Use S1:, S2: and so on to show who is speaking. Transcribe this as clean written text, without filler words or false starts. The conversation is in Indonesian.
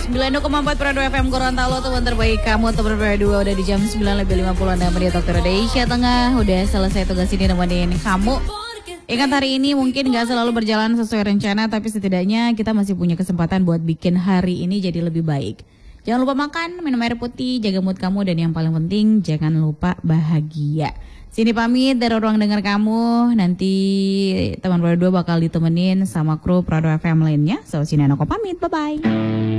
S1: 90,4 Prado FM Gorontalo, teman terbaik kamu, teman terbaik dua. Udah di jam 9:50 Anda melihat Dokter Indonesia Tengah. Udah selesai tugas ini nemenin kamu. Ingat hari ini mungkin gak selalu berjalan sesuai rencana, tapi setidaknya kita masih punya kesempatan buat bikin hari ini jadi lebih baik. Jangan lupa makan, minum air putih, jaga mood kamu, dan yang paling penting jangan lupa bahagia. Sini pamit dari ruang dengar kamu. Nanti teman Prado 2 bakal ditemenin sama kru Prado FM lainnya. So, sini Anoko pamit, bye-bye.